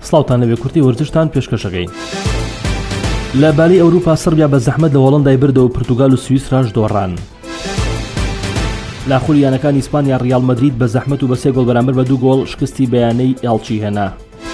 سڵاوتان لەوێ کورتی وەرزشتان پێشکەشەکەین. لە بالی ئەوروپا سەربیا بە زەحمەت لە هۆڵەندای بردەوە و پورتوگال و سویس ڕاش دۆڕان. لە خولیانەکان ئیسپانیا ڕیال مەدرید بە زەحمەت و بە 3 گۆڵ بەرامبەر بە 2 گۆڵ شکستی بەیانەی ئێڵچی هێنا.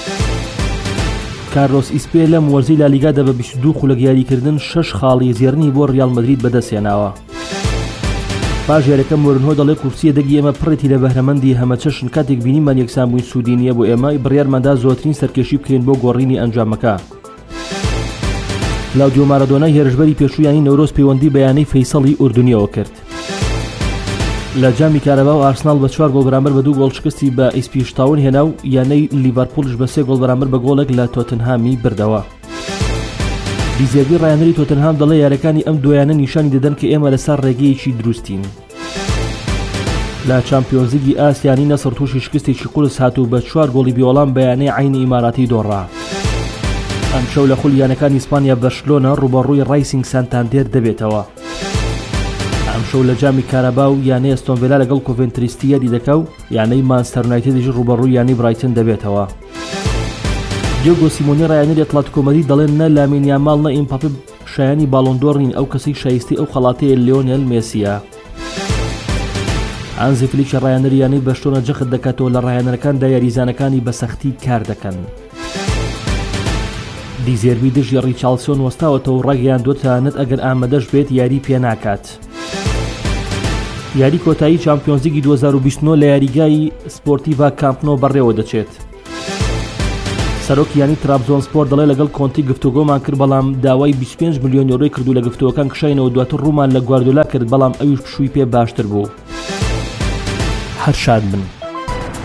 کارلۆس ئیسپێ لەم وەرزەی لالیگادا بە 22 خولەک یاریکردن 6 خاڵی زێڕنی بۆ ڕیال مەدرید بەدەستهێناوە. پاژێرەکە مۆرنهۆ دەڵێ کورسیە دەگی ئێمە پڕێتی لە بەهرەمەندی هەمەچەشن کاتێک بینیمان یەکسان بووین سوودی نییە بۆ ئێمە بڕیارماندا زۆرترین سەرکێشی بکەین بۆ گۆڕینی ئەنجامەکە. کلاودیۆ مارادۆنا هێرشبەری پێشوویانی نەورۆز پەیوەندی بەیانەی فەیسەڵی ئوردونیەوە کرد. لە جامی کارەبا و ئارسنال بە 4 گۆڵ بەرامبەر بە 2 گۆڵ شکستی بە ئیسپیش تاون هێنا و یانەی لیڤەرپوڵش بە 3 گۆڵ بەرامبەر بە گۆڵێک لە تۆتنهامی بردەوە. دیزێربی ڕایەنەری تۆتنهام دەڵێ یاریەکانی ئەم دویانە نیشانی دەدەن کە ئێمە لەسەر ڕێگەیەکی دروستین. لە چامپیۆنز لیگی ئاسیانی نەسڕ تووشی شکستێکی قورس هاتوو بە 4 گۆڵی بیوەڵام بەیانەی عینی ئیماراتی دۆڕا. ئەم شەو لە خولیانەکان ئیسپانیا بەرشلۆنە ڕوبەڕووی ڕایسینگ سانتاندێر دەبێتەوە. ئەم شەو لە جامی کارەبا و یانەی ئەستۆن ڤیلا لەگەڵ کۆڤنتریستیەری دەکا و یانەی مانچستەر یونایتێدیش ڕوبەڕووی یانی برایتن دەبێتەوە. دیێگۆ سیمۆنی ڕایەنەری ئەتلێتیکۆ مەدرید دەڵێن نە لامین یامال نە ئیمباپێ شایانی باڵۆندۆڕ نین، ئەو کەسەی شایستی ئەو خەڵاتەیە لیۆنێل مێسیە. هانزی فلیک ڕایەنەری یانەی بەشتۆنە جەخت دەکاتەوە لە ڕایەنەرەکاندا یاریزانەکانی بە سەختی کار دەکەن. دیزێربی دژی ڕیچارلسۆن وەستاوەتەوە و ڕەگەیان دوتانەت ئەگەر ئامادەش بێت یاری پێ ناکات. یاری کۆتایی چامپیۆنز لیگی 2029 لە یاریگای سپۆرتیڤا کامپ نۆ بەڕێوە دەچێت. سەرۆکی یانی ترابزۆنسپۆر دەڵێ لەگەڵ کۆنتی گفتوگۆمان کرد بەڵام داوای 25 ملیۆن یۆرۆی کردو لە گفتوگەکان کشاینەوە دواتر ڕوومان لە گواردیۆلا کرد بەڵام ئەویش پشووی پێ باشتر بوو. هەر شاد بن.